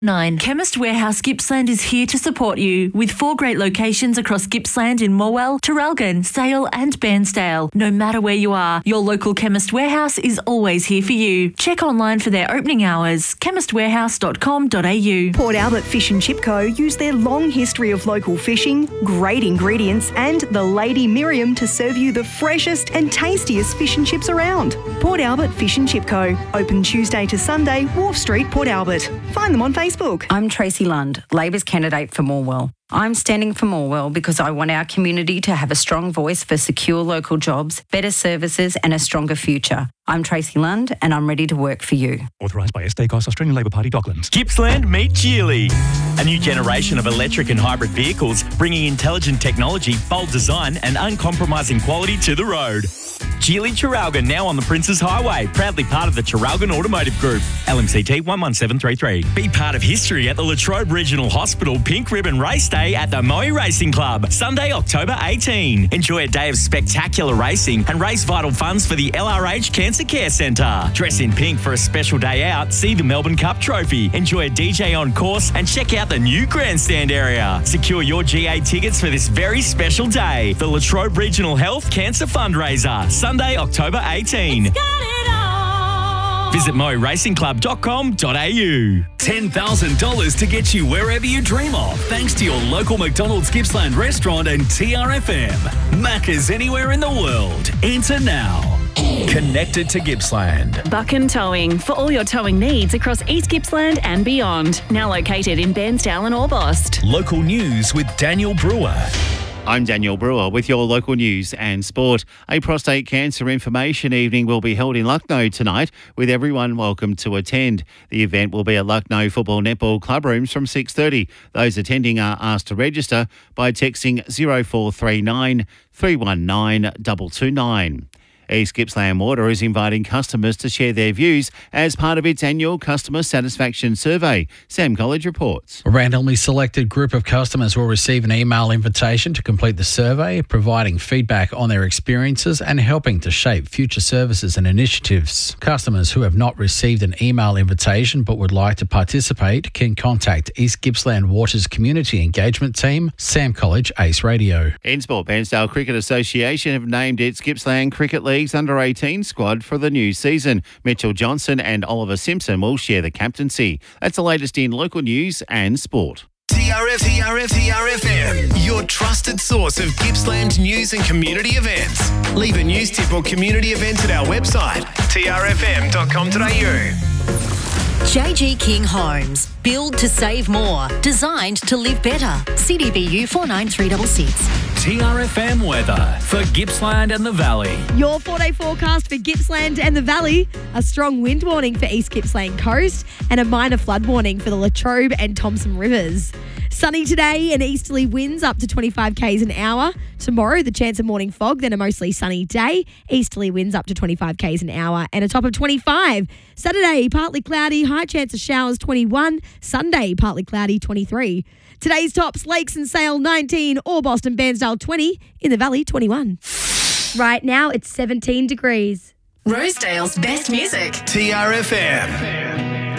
9. Chemist Warehouse Gippsland is here to support you with 4 great locations across Gippsland in Morwell, Traralgon, Sale and Bairnsdale. No matter where you are, your local Chemist Warehouse is always here for you. Check online for their opening hours, chemistwarehouse.com.au. Port Albert Fish and Chip Co. use their long history of local fishing, great ingredients and the Lady Miriam to serve you the freshest and tastiest fish and chips around. Port Albert Fish and Chip Co. Open Tuesday to Sunday, Wharf Street, Port Albert. Find them on Facebook. I'm Tracy Lund, Labor's candidate for Morwell. I'm standing for Morwell because I want our community to have a strong voice for secure local jobs, better services and a stronger future. I'm Tracy Lund and I'm ready to work for you. Authorised by SDCOS, Australian Labor Party, Docklands. Gippsland, meet Geely. A new generation of electric and hybrid vehicles bringing intelligent technology, bold design and uncompromising quality to the road. Geely Traralgon, now on the Princes Highway, proudly part of the Traralgon Automotive Group. LMCT 11733. Be part of history at the Latrobe Regional Hospital Pink Ribbon Race Day at the Moe Racing Club, Sunday, October 18. Enjoy a day of spectacular racing and raise vital funds for the LRH Cancer Care Centre. Dress in pink for a special day out, see the Melbourne Cup Trophy, enjoy a DJ on course and check out the new grandstand area. Secure your GA tickets for this very special day. The Latrobe Regional Health Cancer Fundraiser, Sunday, October 18. Visit moracingclub.com.au. $10,000 to get you wherever you dream of, thanks to your local McDonald's Gippsland restaurant and TRFM. Macca's anywhere in the world. Enter now. Connected to Gippsland. Buchan Towing, for all your towing needs across East Gippsland and beyond. Now located in Bairnsdale and Orbost. Local news with Daniel Brewer. I'm Daniel Brewer with your local news and sport. A prostate cancer information evening will be held in Lucknow tonight, with everyone welcome to attend. The event will be at Lucknow Football Netball Club Rooms from 6:30. Those attending are asked to register by texting 0439 319 229. East Gippsland Water is inviting customers to share their views as part of its annual customer satisfaction survey. Sam College reports. A randomly selected group of customers will receive an email invitation to complete the survey, providing feedback on their experiences and helping to shape future services and initiatives. Customers who have not received an email invitation but would like to participate can contact East Gippsland Water's Community Engagement Team, Sam College Ace Radio. In sport, Bairnsdale Cricket Association have named its Gippsland Cricket League's under-18 squad for the new season. Mitchell Johnson and Oliver Simpson will share the captaincy. That's the latest in local news and sport. TRFM, your trusted source of Gippsland news and community events. Leave a news tip or community event at our website, trfm.com.au. JG King Homes. Build to save more. Designed to live better. CDBU 49366. TRFM weather for Gippsland and the Valley. Your 4-day forecast for Gippsland and the Valley. A strong wind warning for East Gippsland Coast and a minor flood warning for the Latrobe and Thompson Rivers. Sunny today and easterly winds up to 25 k's an hour. Tomorrow, the chance of morning fog, then a mostly sunny day. Easterly winds up to 25 k's an hour and a top of 25. Saturday, partly cloudy, high chance of showers 21. Sunday, partly cloudy 23. Today's tops, Lakes and Sale 19, Orbost and Bairnsdale 20, in the Valley 21. Right now, it's 17 degrees. Rosedale's best music. TRFM.